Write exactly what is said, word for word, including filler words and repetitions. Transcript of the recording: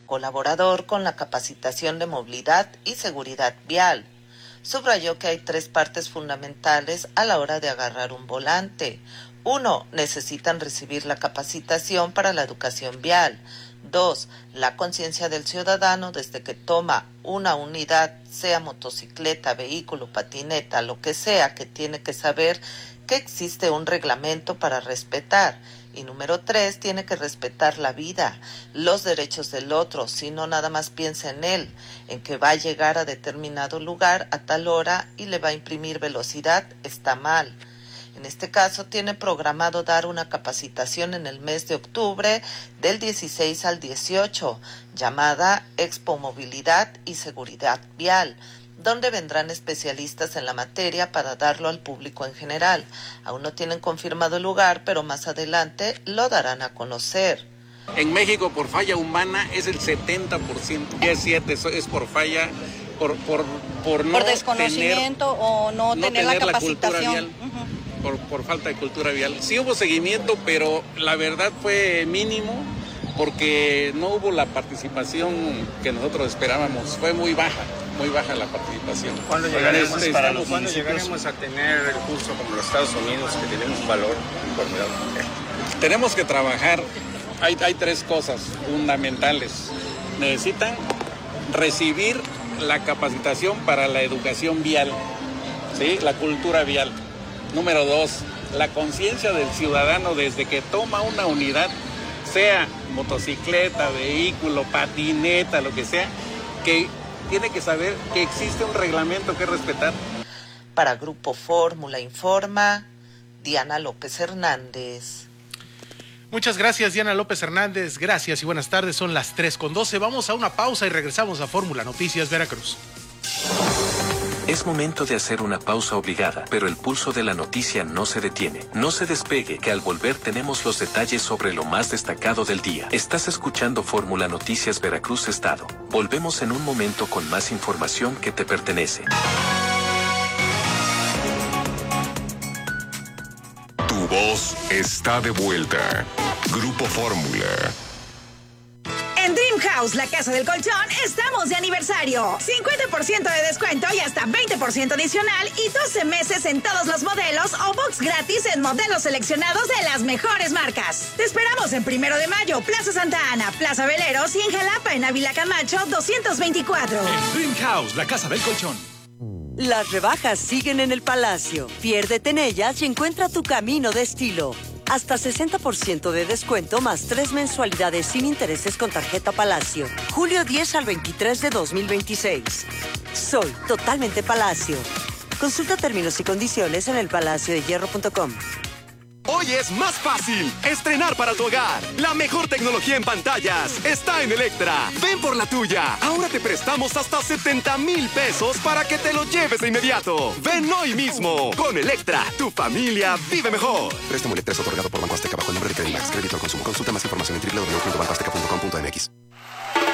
colaborador con la capacitación de movilidad y seguridad vial. Subrayó que hay tres partes fundamentales a la hora de agarrar un volante. Uno, necesitan recibir la capacitación para la educación vial. Dos, la conciencia del ciudadano desde que toma una unidad, sea motocicleta, vehículo, patineta, lo que sea, que tiene que saber que existe un reglamento para respetar. Y número tres, tiene que respetar la vida, los derechos del otro, si no nada más piensa en él, en que va a llegar a determinado lugar a tal hora y le va a imprimir velocidad, está mal. En este caso, tiene programado dar una capacitación en el mes de octubre del dieciséis al dieciocho, llamada Expo Movilidad y Seguridad Vial, donde vendrán especialistas en la materia para darlo al público en general. Aún no tienen confirmado el lugar, pero más adelante lo darán a conocer. En México, por falla humana, es el setenta por ciento. Es siete, es por falla, por, por, por no por desconocimiento tener, o no, no tener, tener la la capacitación. Vial, uh-huh. por, por falta de cultura vial. Sí hubo seguimiento, pero la verdad fue mínimo, porque no hubo la participación que nosotros esperábamos. Fue muy baja, muy baja la participación. ¿Cuándo llegaremos, este, para los ¿cuándo llegaremos a tener el curso como los Estados Unidos, que tenemos un valor formidable? Tenemos que trabajar. Hay, hay tres cosas fundamentales. Necesitan recibir la capacitación para la educación vial, ¿sí? La cultura vial. Número dos, la conciencia del ciudadano desde que toma una unidad, sea motocicleta, vehículo, patineta, lo que sea, que tiene que saber que existe un reglamento que respetar. Para Grupo Fórmula Informa, Diana López Hernández. Muchas gracias, Diana López Hernández. Gracias y buenas tardes. Son las tres con doce. Vamos a una pausa y regresamos a Fórmula Noticias Veracruz. Es momento de hacer una pausa obligada, pero el pulso de la noticia no se detiene. No se despegue, que al volver tenemos los detalles sobre lo más destacado del día. Estás escuchando Fórmula Noticias Veracruz Estado. Volvemos en un momento con más información que te pertenece. Tu voz está de vuelta. Grupo Fórmula. En Dream House, la casa del colchón, estamos de aniversario. cincuenta por ciento de descuento y hasta veinte por ciento adicional y doce meses en todos los modelos o box gratis en modelos seleccionados de las mejores marcas. Te esperamos en Primero de Mayo, Plaza Santa Ana, Plaza Veleros y en Jalapa, en Ávila Camacho doscientos veinticuatro. En Dream House, la casa del colchón. Las rebajas siguen en el Palacio. Piérdete en ellas y encuentra tu camino de estilo. Hasta sesenta por ciento de descuento más tres mensualidades sin intereses con tarjeta Palacio. julio diez al veintitrés de dos mil veintiséis. Soy totalmente Palacio. Consulta términos y condiciones en el palacio de hierro punto com. Hoy es más fácil estrenar para tu hogar. La mejor tecnología en pantallas está en Electra. Ven por la tuya. Ahora te prestamos hasta setenta mil pesos para que te lo lleves de inmediato. Ven hoy mismo. Con Electra, tu familia vive mejor. Préstamo Electra es otorgado por Banco Azteca bajo el nombre de Credimax. Crédito al consumo. Consulta más información en doble u doble u doble u punto banco azteca punto com punto m x.